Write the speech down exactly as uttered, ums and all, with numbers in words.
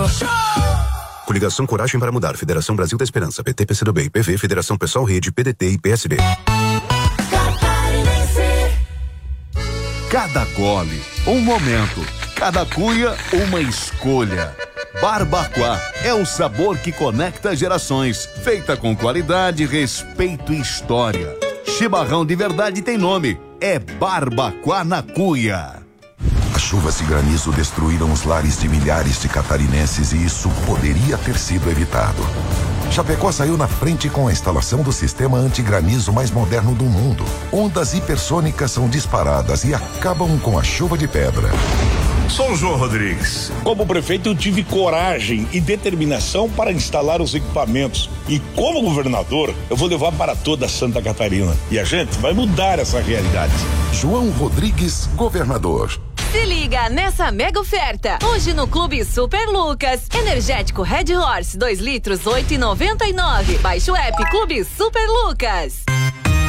Show! Coligação Coragem para Mudar, Federação Brasil da Esperança, P T, P C do B, I P V, Federação Pessoal Rede, P D T e P S B. Cada gole, um momento. Cada cuia, uma escolha. Barbacoa é o sabor que conecta gerações. Feita com qualidade, respeito e história. Chimarrão de verdade tem nome. É Barbacoa na Cuia. As chuvas e granizo destruíram os lares de milhares de catarinenses e isso poderia ter sido evitado. Chapecó saiu na frente com a instalação do sistema antigranizo mais moderno do mundo. Ondas hipersônicas são disparadas e acabam com a chuva de pedra. Sou o João Rodrigues. Como prefeito, eu tive coragem e determinação para instalar os equipamentos. E como governador, eu vou levar para toda Santa Catarina. E a gente vai mudar essa realidade. João Rodrigues, governador. Se liga nessa mega oferta. Hoje no Clube Super Lucas. Energético Red Horse, dois litros, oito e noventa e nove. Baixe o app Clube Super Lucas.